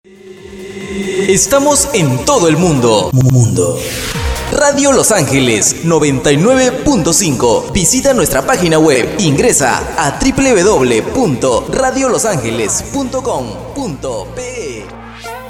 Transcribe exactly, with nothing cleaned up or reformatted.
Estamos en todo el mundo. Mundo. Radio Los Ángeles noventa y nueve punto cinco. Visita nuestra página web. Ingresa a doble u doble u doble u punto radio los ángeles punto com punto pe.